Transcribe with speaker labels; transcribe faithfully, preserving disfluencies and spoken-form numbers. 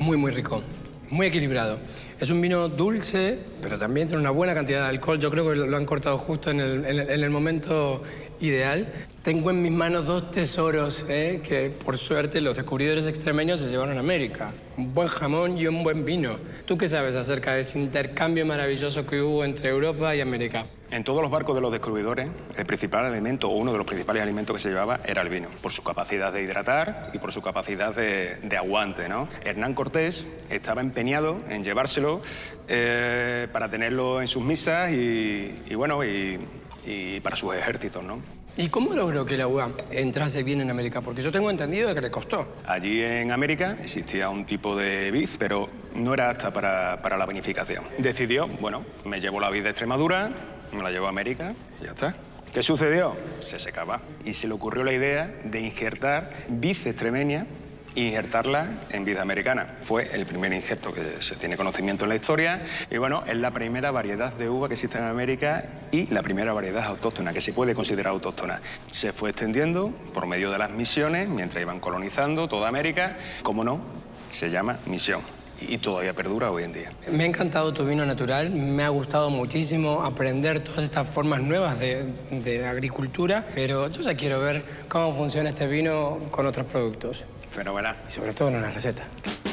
Speaker 1: Muy, muy rico. Muy equilibrado. Es un vino dulce, pero también tiene una buena cantidad de alcohol. Yo creo que lo han cortado justo en el, en el, en el momento ideal. Tengo en mis manos dos tesoros ¿eh? que, por suerte, los descubridores extremeños se llevaron a América. Un buen jamón y un buen vino. ¿Tú qué sabes acerca de ese intercambio maravilloso que hubo entre Europa y América?
Speaker 2: En todos los barcos de los descubridores, el principal alimento, o uno de los principales alimentos que se llevaba, era el vino, por su capacidad de hidratar y por su capacidad de, de aguante, ¿no? Hernán Cortés estaba empeñado en llevárselo eh, para tenerlo en sus misas y, y bueno, y, y para sus ejércitos, ¿no?
Speaker 1: ¿Y cómo logró que la uva entrase bien en América? Porque yo tengo entendido de que le costó.
Speaker 2: Allí en América existía un tipo de vid, pero no era apta para, para la vinificación. Decidió, bueno, me llevo la vid de Extremadura, me la llevo a América y ya está. ¿Qué sucedió? Se secaba. Y se le ocurrió la idea de injertar vid extremeña e injertarla en vid americana. Fue el primer injerto que se tiene conocimiento en la historia y, bueno, es la primera variedad de uva que existe en América y la primera variedad autóctona, que se puede considerar autóctona. Se fue extendiendo por medio de las misiones mientras iban colonizando toda América. Como no, se llama misión. Y todavía perdura hoy en día.
Speaker 1: Me ha encantado tu vino natural, me ha gustado muchísimo aprender todas estas formas nuevas de, de agricultura, pero yo ya quiero ver cómo funciona este vino con otros productos.
Speaker 2: Fenomenal.
Speaker 1: Y sobre todo en una receta.